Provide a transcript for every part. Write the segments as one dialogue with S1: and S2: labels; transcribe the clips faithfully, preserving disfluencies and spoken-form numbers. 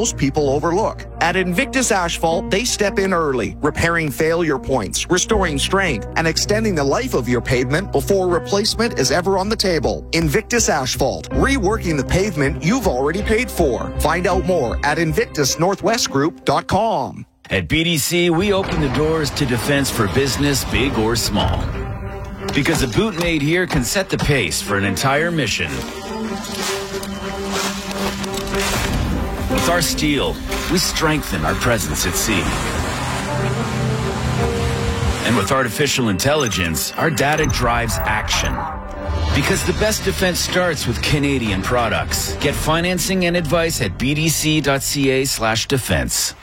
S1: most people overlook. At Invictus Asphalt, they step in early, repairing failure points, restoring strength, and extending the life of your pavement before replacement is ever on the table. Invictus Asphalt, reworking the pavement you've already paid for. Find out more at invictus northwest group dot com.
S2: At B D C, we open the doors to defense for business, big or small. Because a boot made here can set the pace for an entire mission. With our steel, we strengthen our presence at sea. And with artificial intelligence, our data drives action. Because the best defense starts with Canadian products. Get financing and advice at b d c dot c a slash defense.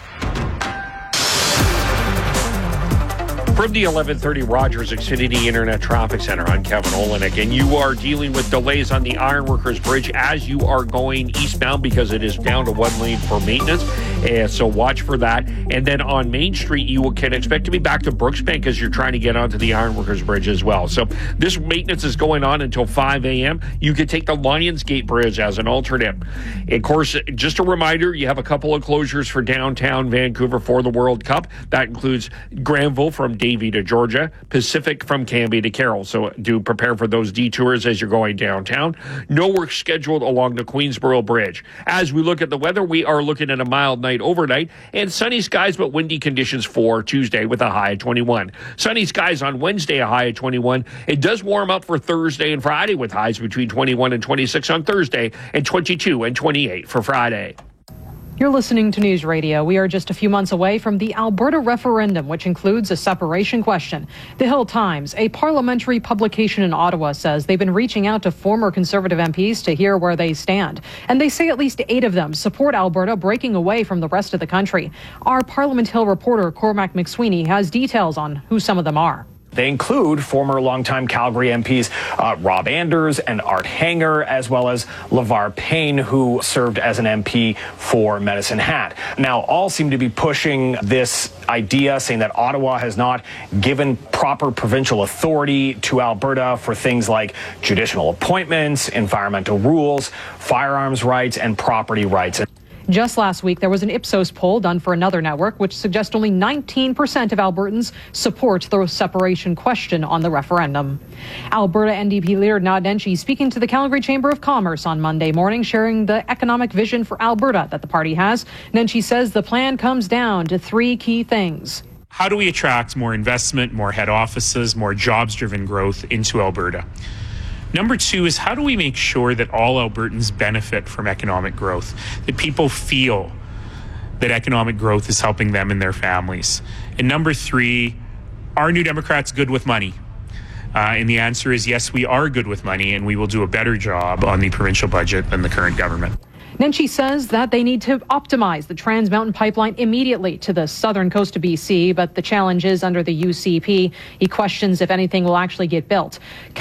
S3: From the eleven thirty Rogers Xfinity Internet Traffic Center, I'm Kevin Olenek, and you are dealing with delays on the Ironworkers Bridge as you are going eastbound because it is down to one lane for maintenance, and so watch for that. And then on Main Street, you can expect to be back to Brooksbank as you're trying to get onto the Ironworkers Bridge as well. So this maintenance is going on until five a.m. You could take the Lionsgate Bridge as an alternate. Of course, just a reminder, you have a couple of closures for downtown Vancouver for the World Cup. That includes Granville from Davie to Georgia, Pacific from Cambie to Carroll. So do prepare for those detours as you're going downtown. No work scheduled along the Queensboro Bridge. As we look at the weather, we are looking at a mild night overnight and sunny skies but windy conditions for Tuesday with a high of twenty-one. Sunny skies on Wednesday, a high of twenty-one. It does warm up for Thursday and Friday with highs between twenty-one and twenty-six on Thursday and twenty-two and twenty-eight for Friday.
S4: You're listening to News Radio. We are just a few months away from the Alberta referendum, which includes a separation question. The Hill Times, a parliamentary publication in Ottawa, says they've been reaching out to former Conservative M Ps to hear where they stand. And they say at least eight of them support Alberta breaking away from the rest of the country. Our Parliament Hill reporter, Cormac McSweeney, has details on who some of them are.
S5: They include former longtime Calgary M Ps uh, Rob Anders and Art Hanger, as well as LeVar Payne, who served as an M P for Medicine Hat. Now, all seem to be pushing this idea, saying that Ottawa has not given proper provincial authority to Alberta for things like judicial appointments, environmental rules, firearms rights, and property rights.
S4: Just last week, there was an Ipsos poll done for another network, which suggests only nineteen percent of Albertans support the separation question on the referendum. Alberta N D P leader Naheed Nenshi speaking to the Calgary Chamber of Commerce on Monday morning, sharing the economic vision for Alberta that the party has. Nenshi says the plan comes down to three key things.
S6: How do we attract more investment, more head offices, more jobs-driven growth into Alberta? Number two is how do we make sure that all Albertans benefit from economic growth, that people feel that economic growth is helping them and their families? And number three, are New Democrats good with money? Uh, and the answer is yes, we are good with money, and we will do a better job on the provincial budget than the current government.
S4: Nenshi says that they need to optimize the Trans Mountain Pipeline immediately to the southern coast of B C, but the challenge is under the U C P. He questions if anything will actually get built.